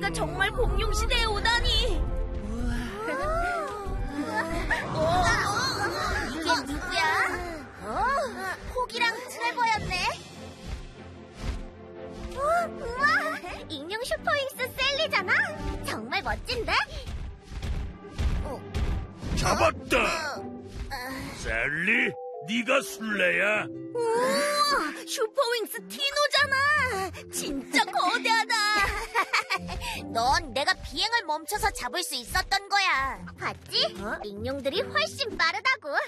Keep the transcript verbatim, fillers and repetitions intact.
우리가 정말 공룡 시대에 오다니. 어, 이게 누구야? 어, 폭이랑 트레버였네. 어, 우와, 익룡 슈퍼윙스 셀리잖아. 정말 멋진데? 잡았다. 셀리, 네가 술래야? 우와, 슈퍼윙스 티노잖아. 진짜 거대하다. 넌 내가 비행을 멈춰서 잡을 수 있었던 거야. 봤지? 익룡들이 훨씬 빠르다고.